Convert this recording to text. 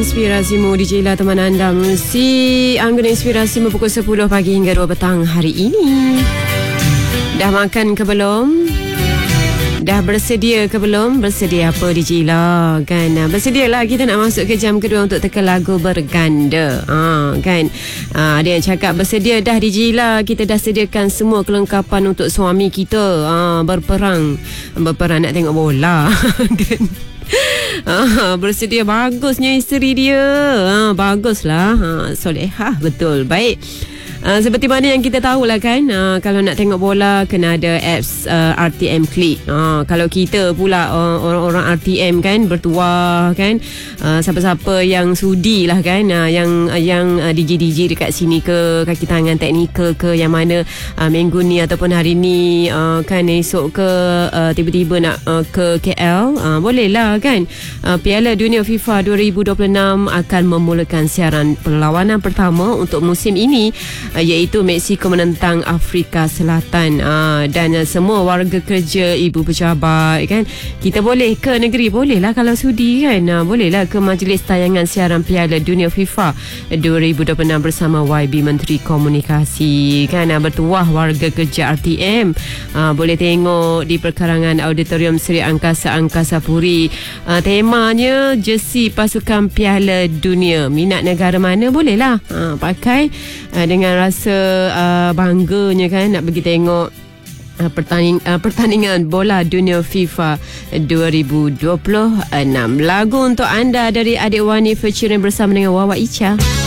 Inspirasimu DJ Ila teman anda mesti anggota Inspirasimu pukul 10 pagi hingga 2 petang hari ini. Dah makan ke belum? Dah bersedia ke belum? Bersedia apa DJ Ila kan? Bersedialah, kita nak masuk ke jam kedua untuk teka lagu berganda. Kan? Ada yang cakap bersedia dah DJ Ila, kita dah sediakan semua kelengkapan untuk suami kita berperang nak tengok bola. Kan? Bersedia, bagusnya isteri dia. Baguslah. Solehah betul. Baik. Seperti mana yang kita tahu lah kan, kalau nak tengok bola kena ada apps RTM Click. Kalau kita pula orang-orang RTM kan, bertuah kan, siapa-siapa yang sudi lah kan, yang DJ-DJ dekat sini ke, kaki tangan teknikal ke, yang mana minggu ni ataupun hari ni kan, esok ke tiba-tiba nak ke KL, boleh lah kan. Piala Dunia FIFA 2026 akan memulakan siaran perlawanan pertama untuk musim ini, iaitu Mexico menentang Afrika Selatan. Dan semua warga kerja, ibu pejabat kan, kita boleh ke negeri, boleh lah kalau sudi kan, boleh lah ke majlis tayangan siaran Piala Dunia FIFA 2026 bersama YB Menteri Komunikasi kan. Bertuah warga kerja RTM, boleh tengok di perkarangan Auditorium Seri Angkasa Puri. Temanya jersey pasukan Piala Dunia, minat negara mana boleh lah pakai dengan rasa bangganya kan, nak pergi tengok pertandingan bola dunia FIFA 2026. Lagu untuk anda dari adik Wani featuring bersama dengan Wawa Icha.